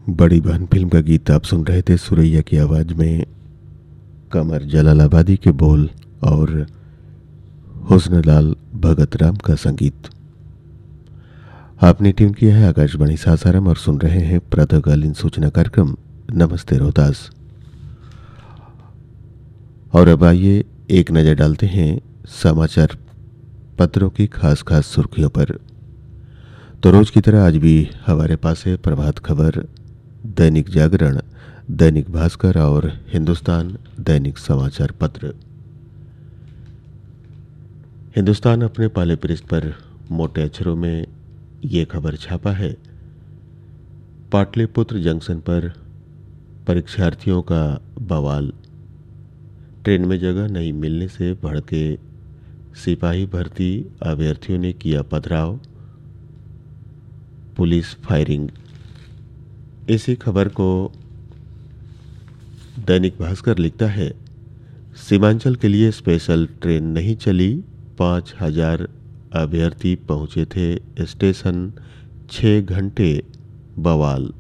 बड़ी बहन फिल्म का गीत आप सुन रहे थे सुरैया की आवाज़ में। कमर जलालाबादी के बोल और हुस्नलाल भगत राम का संगीत। आपने ट्यून किया है आकाशवाणी सासाराम और सुन रहे हैं प्रातःकालीन सूचना कार्यक्रम नमस्ते रोहतास। और अब आइए एक नज़र डालते हैं समाचार पत्रों की खास खास सुर्खियों पर। तो रोज की तरह आज भी हमारे पास है प्रभात खबर, दैनिक जागरण, दैनिक भास्कर और हिंदुस्तान दैनिक समाचार पत्र। हिंदुस्तान अपने पहले पृष्ठ पर मोटे अक्षरों में ये खबर छापा है, पाटलिपुत्र जंक्शन पर परीक्षार्थियों का बवाल, ट्रेन में जगह नहीं मिलने से भड़के सिपाही भर्ती अभ्यर्थियों ने किया पथराव, पुलिस फायरिंग। इसी खबर को दैनिक भास्कर लिखता है, सीमांचल के लिए स्पेशल ट्रेन नहीं चली, 5,000 अभ्यर्थी पहुंचे थे स्टेशन, 6 घंटे बवाल।